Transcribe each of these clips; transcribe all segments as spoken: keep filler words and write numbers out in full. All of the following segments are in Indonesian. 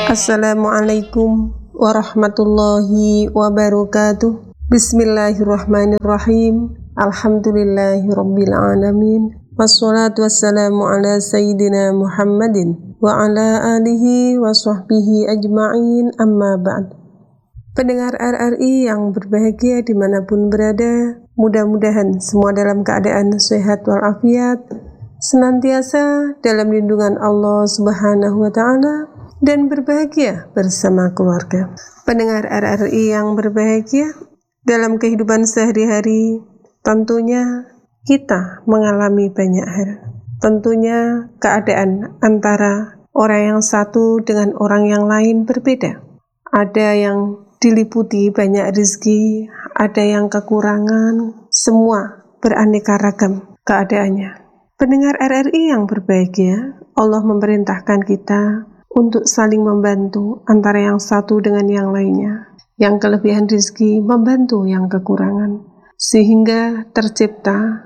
Assalamualaikum warahmatullahi wabarakatuh. Bismillahirrahmanirrahim. Alhamdulillahirabbil alamin. Wassalatu wassalamu ala sayyidina Muhammadin wa ala alihi wa sahbihi ajma'in, amma ba'd. Pendengar R R I yang berbahagia dimanapun berada, mudah-mudahan semua dalam keadaan sehat walafiat, senantiasa dalam lindungan Allah Subhanahu wa Ta'ala, dan berbahagia bersama keluarga. Pendengar R R I yang berbahagia, dalam kehidupan sehari-hari tentunya kita mengalami banyak hal. Tentunya keadaan antara orang yang satu dengan orang yang lain berbeda. Ada yang diliputi banyak rezeki, ada yang kekurangan, semua beraneka ragam keadaannya. Pendengar R R I yang berbahagia, Allah memerintahkan kita untuk saling membantu antara yang satu dengan yang lainnya. Yang kelebihan rezeki membantu yang kekurangan, sehingga tercipta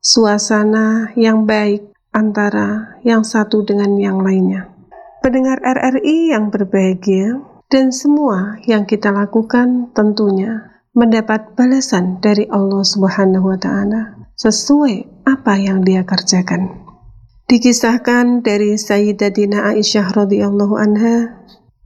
suasana yang baik antara yang satu dengan yang lainnya. Pendengar R R I yang berbahagia, dan semua yang kita lakukan tentunya mendapat balasan dari Allah Subhanahu wa Ta'ala sesuai apa yang Dia kerjakan. Dikisahkan dari Sayyidatina Aisyah radhiyallahu anha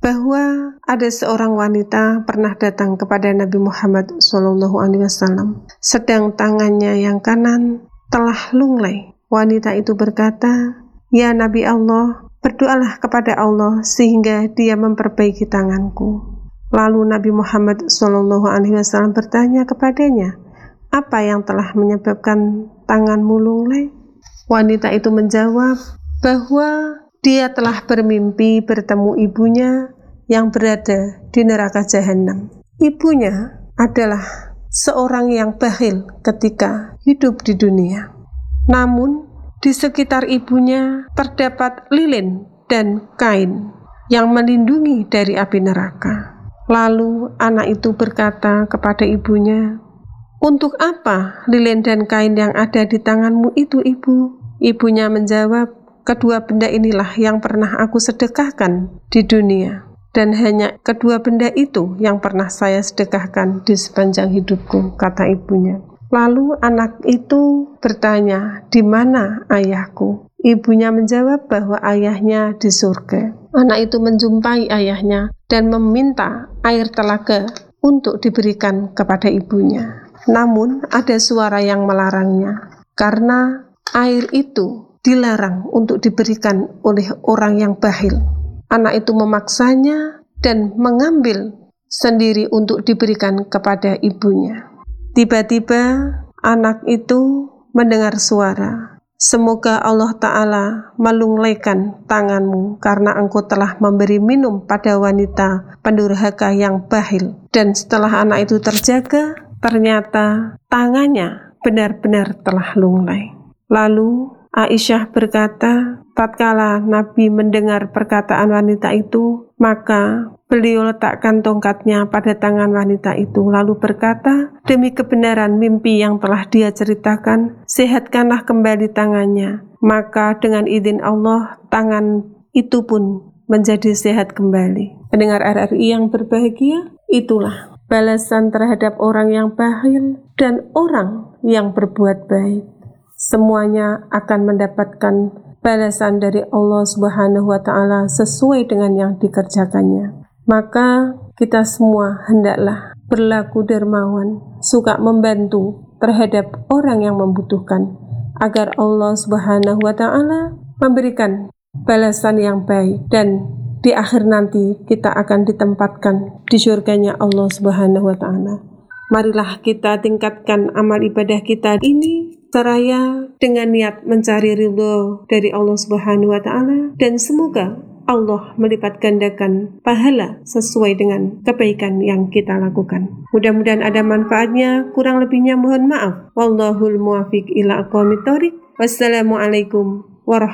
bahwa ada seorang wanita pernah datang kepada Nabi Muhammad shallallahu alaihi wasallam, sedang tangannya yang kanan telah lunglai. Wanita itu berkata, "Ya Nabi Allah, berdoalah kepada Allah sehingga Dia memperbaiki tanganku." Lalu Nabi Muhammad shallallahu alaihi wasallam bertanya kepadanya, "Apa yang telah menyebabkan tanganmu lunglai?" Wanita itu menjawab bahwa dia telah bermimpi bertemu ibunya yang berada di neraka jahanam. Ibunya adalah seorang yang bakhil ketika hidup di dunia. Namun, di sekitar ibunya terdapat lilin dan kain yang melindungi dari api neraka. Lalu anak itu berkata kepada ibunya, "Untuk apa lilin dan kain yang ada di tanganmu itu, Ibu?" Ibunya menjawab, "Kedua benda inilah yang pernah aku sedekahkan di dunia, dan hanya kedua benda itu yang pernah saya sedekahkan di sepanjang hidupku," kata ibunya. Lalu anak itu bertanya, "Di mana ayahku?" Ibunya menjawab bahwa ayahnya di surga. Anak itu menjumpai ayahnya dan meminta air telaga untuk diberikan kepada ibunya. Namun ada suara yang melarangnya, karena air itu dilarang untuk diberikan oleh orang yang bakhil. Anak itu memaksanya dan mengambil sendiri untuk diberikan kepada ibunya. Tiba-tiba anak itu mendengar suara, "Semoga Allah Ta'ala melunglaikan tanganmu karena engkau telah memberi minum pada wanita pendurhaka yang bakhil." Dan setelah anak itu terjaga, ternyata tangannya benar-benar telah lunglai. Lalu Aisyah berkata, tatkala Nabi mendengar perkataan wanita itu, maka beliau letakkan tongkatnya pada tangan wanita itu, lalu berkata, "Demi kebenaran mimpi yang telah dia ceritakan, sehatkanlah kembali tangannya." Maka dengan izin Allah, tangan itu pun menjadi sehat kembali. Pendengar R R I yang berbahagia, itulah balasan terhadap orang yang bakhil dan orang yang berbuat baik. Semuanya akan mendapatkan balasan dari Allah Subhanahu wa Ta'ala sesuai dengan yang dikerjakannya. Maka kita semua hendaklah berlaku dermawan, suka membantu terhadap orang yang membutuhkan, agar Allah Subhanahu wa Ta'ala memberikan balasan yang baik, dan di akhir nanti kita akan ditempatkan di surganya Allah Subhanahu wa Ta'ala. Marilah kita tingkatkan amal ibadah kita ini seraya dengan niat mencari ridho dari Allah Subhanahu wa Ta'ala, dan semoga Allah melipat gandakan pahala sesuai dengan kebaikan yang kita lakukan. Mudah-mudahan ada manfaatnya, kurang lebihnya mohon maaf. Wallahul muwaffiq ila aqwamit thoriq. Wassalamualaikum warahmatullahi wabarakatuh.